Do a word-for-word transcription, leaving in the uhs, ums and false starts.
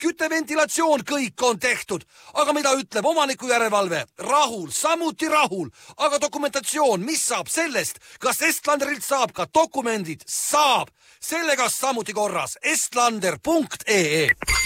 kütteventilatsioon, kõik on tehtud. Aga mida ütleb omaniku järelevalve? Rahul, samuti rahul. Aga dokumentatsioon, mis saab sellest? Kas Estlanderilt saab ka dokumendid? Saab. Sellega samuti korras. estlander punkt ee